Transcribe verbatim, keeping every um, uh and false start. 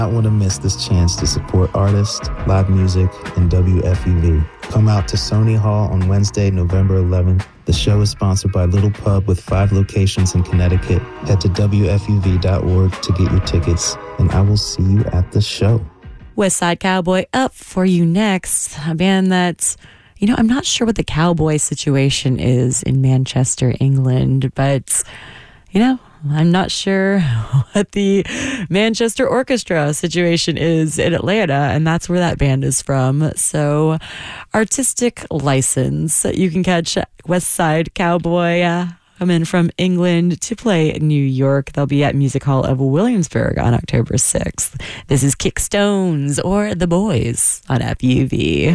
not want to miss this chance to support artists, live music, and W F U V. Come out to Sony Hall on Wednesday, November eleventh. The show is sponsored by Little Pub with five locations in Connecticut. Head to W F U V dot org to get your tickets, and I will see you at the show. West Side Cowboy up for you next. A band that's, you know, I'm not sure what the cowboy situation is in Manchester, England, but, you know, I'm not sure what the Manchester Orchestra situation is in Atlanta, and that's where that band is from. So, Artistic License. You can catch West Side Cowboy uh, coming from England to play New York. They'll be at Music Hall of Williamsburg on October sixth. This is Kick Stones or The Boys on F U V.